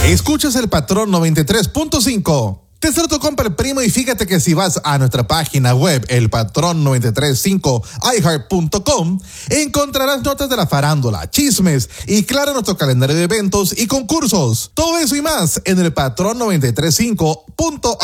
Escuchas el Patrón 93.5. Te hacer tu compra el primo y fíjate que si vas a nuestra página web, elpatrón935iheart.com, encontrarás notas de la farándula, chismes y claro nuestro calendario de eventos y concursos. Todo eso y más en elpatrón935.iheart.